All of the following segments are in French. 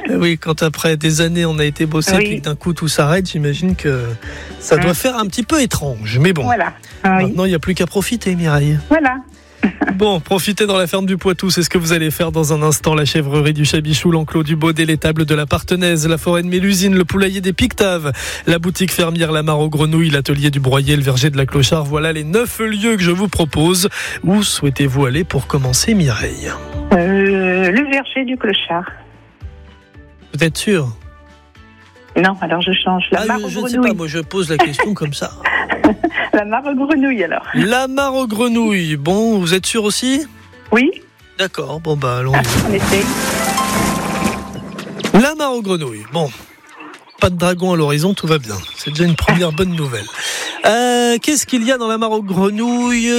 Oui, quand après des années on a été bossé, puis d'un coup tout s'arrête, j'imagine que ça doit faire un petit peu étrange. Mais bon, Voilà. Maintenant il n'y a plus qu'à profiter, Mireille. Voilà. Bon, profitez dans la ferme du Poitou, c'est ce que vous allez faire dans un instant. La chèvrerie du Chabichou, l'enclos du Baudet, l'étable de la Partenaise, la forêt de Mélusine, le poulailler des Pictaves, la boutique fermière, la mare aux grenouilles, l'atelier du broyer, le verger de la Clochard. Voilà les 9 lieux que je vous propose. Où souhaitez-vous aller pour commencer, Mireille ? Le verger du Clochard. Vous êtes sûr ? Non, alors je change. La mare aux je ne sais grenouilles. pas, moi je pose la question comme ça. La mare aux grenouilles, alors. La mare aux grenouilles. Bon, vous êtes sûr aussi ? Oui. D'accord, bon bah allons-y. On essaye. La mare aux grenouilles. Bon, pas de dragon à l'horizon, tout va bien. C'est déjà une première bonne nouvelle. Qu'est-ce qu'il y a dans la mare aux grenouilles ?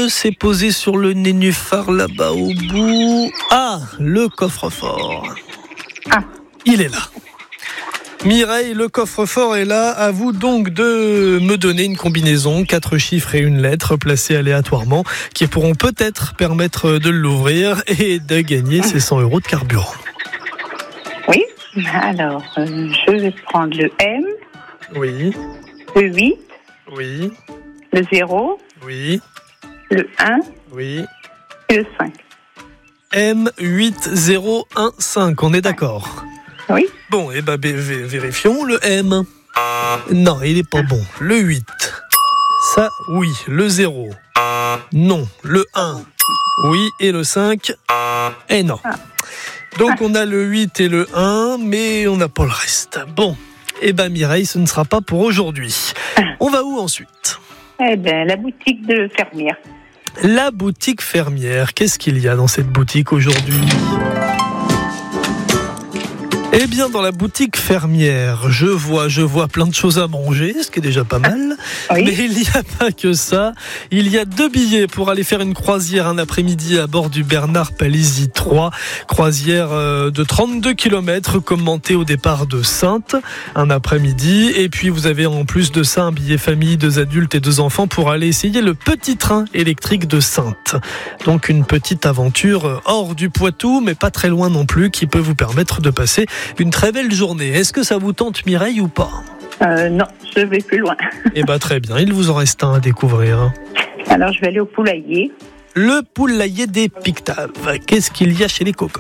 C'est posé sur le nénuphar là-bas au bout. Ah, le coffre-fort. Ah. Il est là. Mireille, le coffre-fort est là. À vous donc de me donner une combinaison, 4 chiffres et une lettre placées aléatoirement, qui pourront peut-être permettre de l'ouvrir et de gagner ces 100 € de carburant. Oui. Alors, je vais prendre le M, Oui, le 8, oui, le 0, oui, le 1 oui. et le 5. M8015, on est d'accord ? Oui. Bon, et ben vérifions le M. Non, il est pas bon. Le 8. Ça, oui. Le 0. Non. Le 1. Oui. Et le 5. Et non. Donc on a le 8 et le 1, mais on n'a pas le reste. Bon, et ben Mireille, ce ne sera pas pour aujourd'hui. On va où ensuite ? Eh bien, la boutique de fermière. La boutique fermière. Qu'est-ce qu'il y a dans cette boutique aujourd'hui ? Eh bien, dans la boutique fermière, je vois plein de choses à manger, ce qui est déjà pas mal. Oui. Mais il n'y a pas que ça. Il y a 2 billets pour aller faire une croisière un après-midi à bord du Bernard Palissy 3. Croisière de 32 km, commentée au départ de Saintes, un après-midi. Et puis, vous avez en plus de ça un billet famille, 2 adultes et 2 enfants pour aller essayer le petit train électrique de Saintes. Donc, une petite aventure hors du Poitou, mais pas très loin non plus, qui peut vous permettre de passer une très belle journée. Est-ce que ça vous tente, Mireille, ou pas ? Non, je vais plus loin. Eh bien, très bien. Il vous en reste un à découvrir. Alors, je vais aller au poulailler. Le poulailler des Pictaves. Qu'est-ce qu'il y a chez les cocottes ?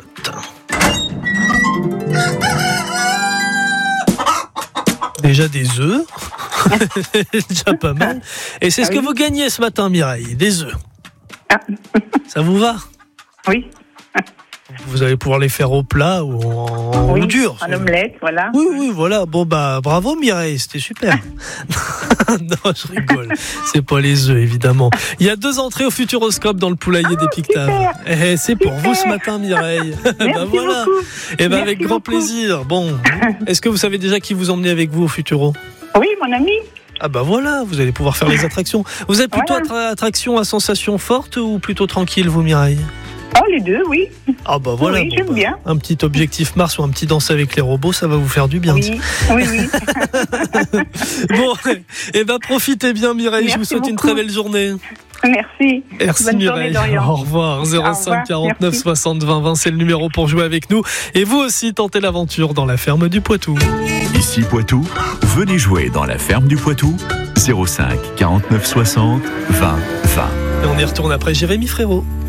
Déjà des œufs. Déjà pas mal. Et c'est ce que vous gagnez ce matin, Mireille. Des œufs. Ah. Ça vous va ? Oui. Vous allez pouvoir les faire au plat ou en dur. En omelette, voilà. Oui, voilà. Bon, bah, bravo Mireille, c'était super. Non, je rigole. C'est pas les œufs, évidemment. Il y a 2 entrées au Futuroscope dans le poulailler des Pictaves. Et c'est pour vous ce matin, Mireille. Merci voilà. beaucoup. Et Merci avec grand beaucoup. plaisir. Bon, est-ce que vous savez déjà qui vous emmenez avec vous au Futuro ? Oui, mon ami. Ah bah voilà, vous allez pouvoir faire les attractions. Vous êtes plutôt Voilà. attraction à sensations fortes ou plutôt tranquille, vous, Mireille ? Oh, les deux, oui. Ah bah voilà, Oui, j'aime bien. Un petit objectif Mars ou un petit danse avec les robots, ça va vous faire du bien. Oui. Bon, et ben profitez bien, Mireille. Merci je vous souhaite une beaucoup. très belle journée. Merci. Merci Bonne journée, Mireille. Dorian. Au revoir. 05 49 merci. 60 20 20, c'est le numéro pour jouer avec nous. Et vous aussi, tentez l'aventure dans la ferme du Poitou. Ici Poitou, venez jouer dans la ferme du Poitou. 05 49 60 20 20. Et on y retourne après Jérémy Frérot.